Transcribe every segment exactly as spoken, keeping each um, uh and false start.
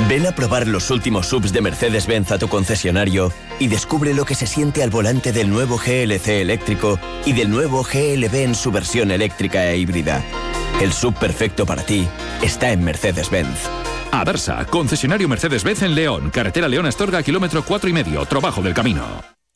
Ven a probar los últimos S U Vs de Mercedes-Benz a tu concesionario y descubre lo que se siente al volante del nuevo G L C eléctrico y del nuevo G L B en su versión eléctrica e híbrida. El S U V perfecto para ti está en Mercedes-Benz. Adarsa, concesionario Mercedes-Benz en León, carretera León-Astorga, kilómetro cuatro y medio, Trabajo del Camino.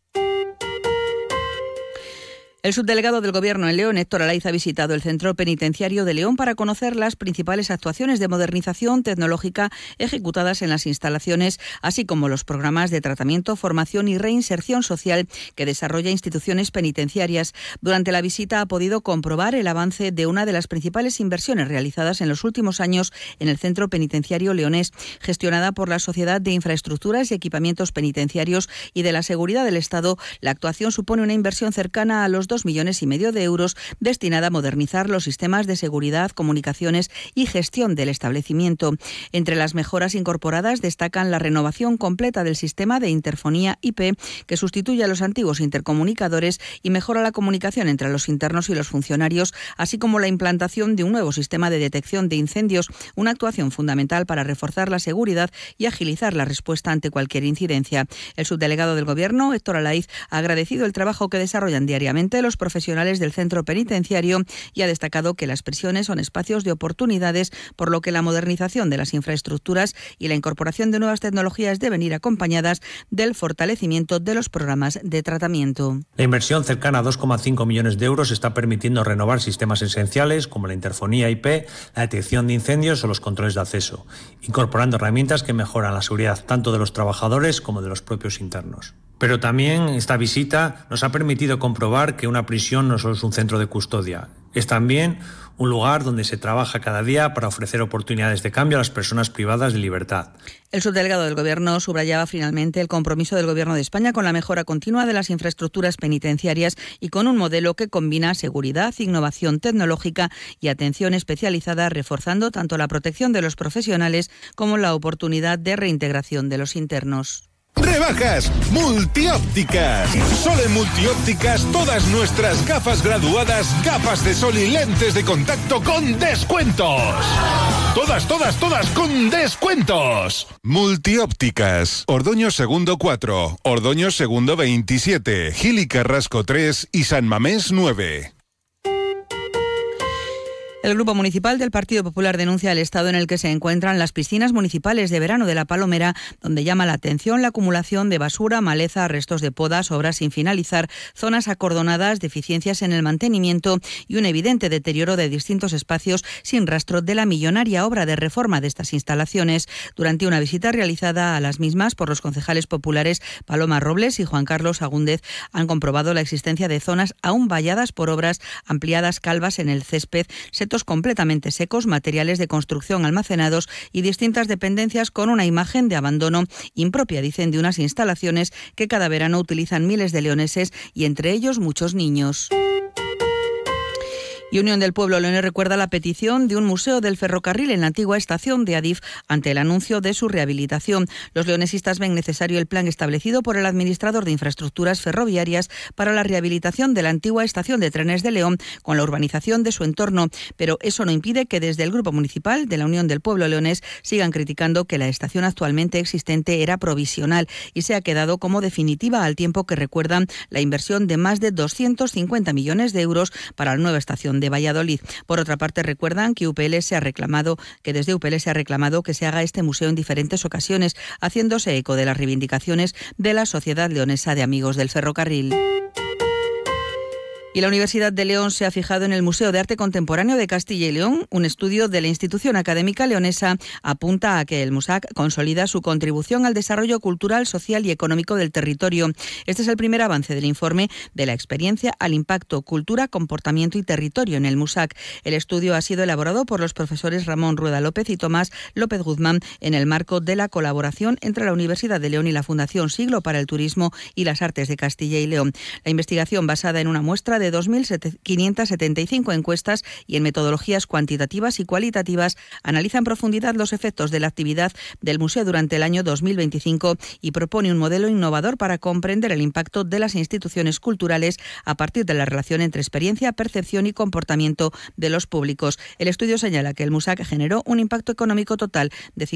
El subdelegado del Gobierno en León, Héctor Alaiz, ha visitado el Centro Penitenciario de León para conocer las principales actuaciones de modernización tecnológica ejecutadas en las instalaciones, así como los programas de tratamiento, formación y reinserción social que desarrolla instituciones penitenciarias. Durante la visita ha podido comprobar el avance de una de las principales inversiones realizadas en los últimos años en el Centro Penitenciario leonés, gestionada por la Sociedad de Infraestructuras y Equipamientos Penitenciarios y de la Seguridad del Estado. La actuación supone una inversión cercana a los dos millones y medio de euros destinada a modernizar los sistemas de seguridad, comunicaciones y gestión del establecimiento. Entre las mejoras incorporadas destacan la renovación completa del sistema de interfonía I P, que sustituye a los antiguos intercomunicadores y mejora la comunicación entre los internos y los funcionarios, así como la implantación de un nuevo sistema de detección de incendios, una actuación fundamental para reforzar la seguridad y agilizar la respuesta ante cualquier incidencia. El subdelegado del Gobierno, Héctor Alaiz, ha agradecido el trabajo que desarrollan diariamente los profesionales del centro penitenciario y ha destacado que las prisiones son espacios de oportunidades, por lo que la modernización de las infraestructuras y la incorporación de nuevas tecnologías deben ir acompañadas del fortalecimiento de los programas de tratamiento. La inversión cercana a dos coma cinco millones de euros está permitiendo renovar sistemas esenciales como la interfonía I P, la detección de incendios o los controles de acceso, incorporando herramientas que mejoran la seguridad tanto de los trabajadores como de los propios internos. Pero también esta visita nos ha permitido comprobar que una prisión no solo es un centro de custodia, es también un lugar donde se trabaja cada día para ofrecer oportunidades de cambio a las personas privadas de libertad. El subdelegado del Gobierno subrayaba finalmente el compromiso del Gobierno de España con la mejora continua de las infraestructuras penitenciarias y con un modelo que combina seguridad, innovación tecnológica y atención especializada, reforzando tanto la protección de los profesionales como la oportunidad de reintegración de los internos. Rebajas multiópticas. Solo en multiópticas todas nuestras gafas graduadas, gafas de sol y lentes de contacto con descuentos. Todas, todas, todas con descuentos. Multiópticas. Ordoño Segundo cuatro, Ordoño Segundo veintisiete, Gil y Carrasco tres y San Mamés nueve. El Grupo Municipal del Partido Popular denuncia el estado en el que se encuentran las piscinas municipales de verano de La Palomera, donde llama la atención la acumulación de basura, maleza, restos de podas, obras sin finalizar, zonas acordonadas, deficiencias en el mantenimiento y un evidente deterioro de distintos espacios sin rastro de la millonaria obra de reforma de estas instalaciones. Durante una visita realizada a las mismas por los concejales populares Paloma Robles y Juan Carlos Agúndez, han comprobado la existencia de zonas aún valladas por obras, ampliadas calvas en el césped, setos completamente secos, materiales de construcción almacenados y distintas dependencias con una imagen de abandono impropia, dicen, de unas instalaciones que cada verano utilizan miles de leoneses y entre ellos muchos niños. Y Unión del Pueblo leonés recuerda la petición de un museo del ferrocarril en la antigua estación de Adif ante el anuncio de su rehabilitación. Los leonesistas ven necesario el plan establecido por el administrador de infraestructuras ferroviarias para la rehabilitación de la antigua estación de trenes de León con la urbanización de su entorno, pero eso no impide que desde el Grupo Municipal de la Unión del Pueblo leonés sigan criticando que la estación actualmente existente era provisional y se ha quedado como definitiva, al tiempo que recuerdan la inversión de más de doscientos cincuenta millones de euros para la nueva estación de Valladolid. Por otra parte, recuerdan que U P L se ha reclamado, que desde U P L se ha reclamado que se haga este museo en diferentes ocasiones, haciéndose eco de las reivindicaciones de la Sociedad Leonesa de Amigos del Ferrocarril. Y la Universidad de León se ha fijado en el Museo de Arte Contemporáneo de Castilla y León. Un estudio de la institución académica leonesa apunta a que el MUSAC consolida su contribución al desarrollo cultural, social y económico del territorio. Este es el primer avance del informe de la experiencia al impacto, cultura, comportamiento y territorio en el MUSAC. El estudio ha sido elaborado por los profesores Ramón Rueda López y Tomás López Guzmán en el marco de la colaboración entre la Universidad de León y la Fundación Siglo para el Turismo y las Artes de Castilla y León. La investigación, basada en una muestra de dos mil quinientas setenta y cinco encuestas y en metodologías cuantitativas y cualitativas, analiza en profundidad los efectos de la actividad del museo durante el año dos mil veinticinco y propone un modelo innovador para comprender el impacto de las instituciones culturales a partir de la relación entre experiencia, percepción y comportamiento de los públicos. El estudio señala que el MUSAC generó un impacto económico total de